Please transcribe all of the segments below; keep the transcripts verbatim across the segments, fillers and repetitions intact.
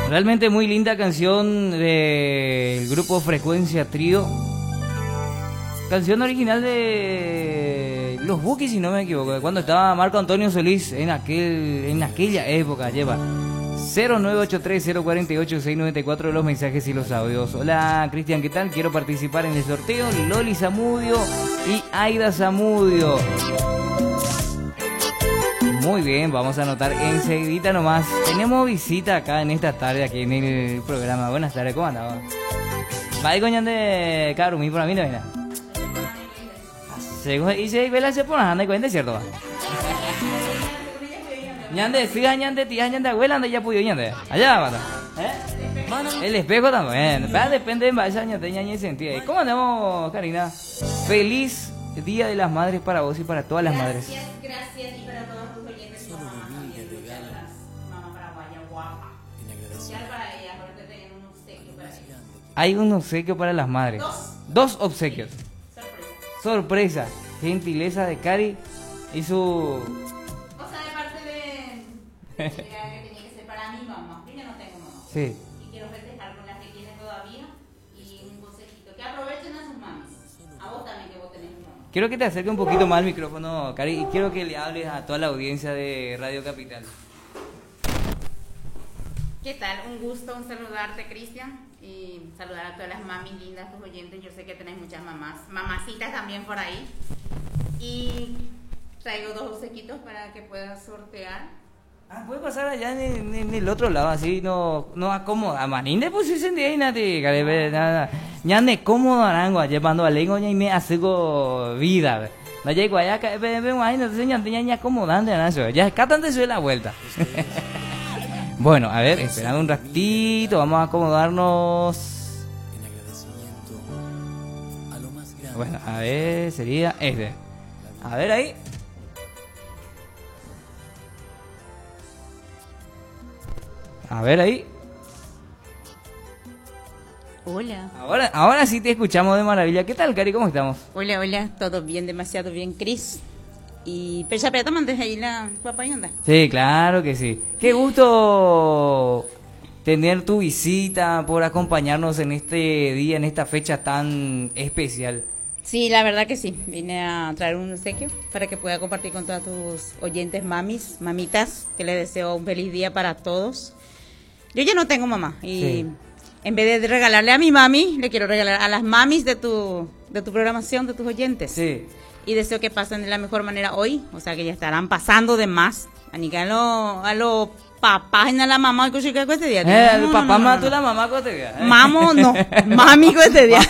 Realmente muy linda canción del grupo Frecuencia Trío. Canción original de Los Bukis, si no me equivoco, cuando estaba Marco Antonio Solís en aquel en aquella época. Lleva cero nueve ocho tres cero cuatro ocho seis nueve cuatro los mensajes y los audios. Hola Cristian, ¿qué tal? Quiero participar en el sorteo. Loli Zamudio y Aida Zamudio. Muy bien, vamos a anotar enseguidita nomás. Tenemos visita acá en esta tarde, aquí en el programa. Buenas tardes, ¿cómo andaba? Va de coñan de Karumi, por mí no viene. Y se ve la se pone, anda y cuenta, ¿cierto? Ñande, fija ñande, tía ñande, abuela, anda ya puyo ñande. Allá, mata. ¿Eh? El espejo también. Va, depende de esa ñande, ñañe sentía. ¿Cómo andamos, Karina? Feliz Día de las Madres para vos y para todas las madres. Gracias, gracias y para todos tus oyentes. Mamá paraguaya guapa. Ya para ella, porque tenían un obsequio para ella. Hay un obsequio para las madres. Dos. Dos obsequios. Sorpresa. Sorpresa. Gentileza de Cari y su... O sea, de parte de... de que tenía que ser para mi mamá. Yo ya no tengo mamá. Sí. Y quiero festejar con las que tienen todavía. Y un consejito. Que aprovechen a sus mamis. A vos también, que vos tenés mi mamá. Quiero que te acerque un poquito más al micrófono, Cari, y quiero que le hables a toda la audiencia de Radio Capital. ¿Qué tal? Un gusto, un saludarte, Cristian. Y saludar a todas las mamis lindas, tus oyentes. Yo sé que tenés muchas mamás. Mamacitas también por ahí. Y traigo dos obsequitos para que puedas sortear. Ah, puede pasar allá en el, en el otro lado, así no, no acomoda. Maninde pues si sentí ahí nati, Cari, nada. Ya me cómodo arango, llevando a lengo y me hago vida. No llego allá, veo ahí, no te enseñan, ya acomodando, ya acá te sube la vuelta. Bueno, a ver, esperando un ratito, vamos a acomodarnos. Bueno, a ver, sería este. A ver ahí. A ver ahí. Hola. Ahora, ahora sí te escuchamos de maravilla. ¿Qué tal, Cari? ¿Cómo estamos? Hola, hola. Todo bien, demasiado bien, Cris. Y pero ya mandes ahí la papá y anda. Sí, claro que sí. Qué gusto tener tu visita, por acompañarnos en este día, en esta fecha tan especial. Sí, la verdad que sí. Vine a traer un obsequio para que pueda compartir con todos tus oyentes mamis, mamitas, que les deseo un feliz día para todos. Yo ya no tengo mamá y sí. En vez de regalarle a mi mami, le quiero regalar a las mamis de tu de tu programación, de tus oyentes. Sí. Y deseo que pasen de la mejor manera hoy, o sea que ya estarán pasando de más. Anica a los a lo papás y a la mamá que se este día. Eh, no, el papá no, no, mató no. la mamá con este día. Eh. Mamo, no, mami con este día.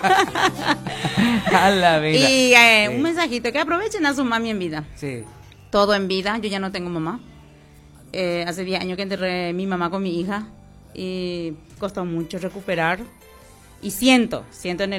A la vida. Y eh, sí. Un mensajito, que aprovechen a su mami en vida. Sí. Todo en vida, yo ya no tengo mamá. Eh, hace diez años que enterré mi mamá con mi hija y costó mucho recuperar. Y siento, siento en el